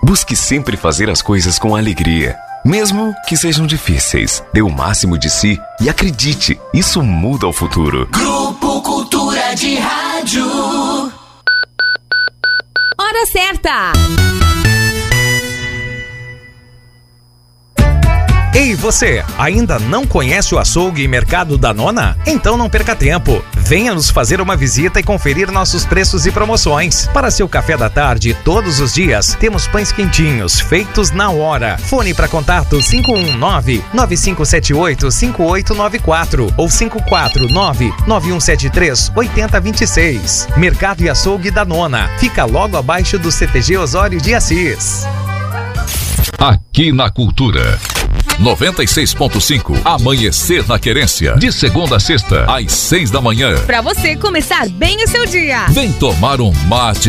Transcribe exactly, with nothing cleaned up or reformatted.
Busque sempre fazer as coisas com alegria, mesmo que sejam difíceis. Dê o máximo de si e acredite, isso muda o futuro. Grupo Cultura de Rádio. Hora certa. Ei, você, ainda não conhece o açougue e mercado da Nona? Então não perca tempo. Venha nos fazer uma visita e conferir nossos preços e promoções. Para seu café da tarde, todos os dias, temos pães quentinhos, feitos na hora. Fone para contato cinco um nove, nove cinco sete oito, cinco oito nove quatro ou cinco quatro nove, nove um sete três, oito zero dois seis. Mercado e açougue da Nona. Fica logo abaixo do C T G Osório de Assis. Aqui na Cultura. noventa e seis ponto cinco. Amanhecer na Querência. De segunda a sexta, às seis da manhã. Pra você começar bem o seu dia. Vem tomar um mate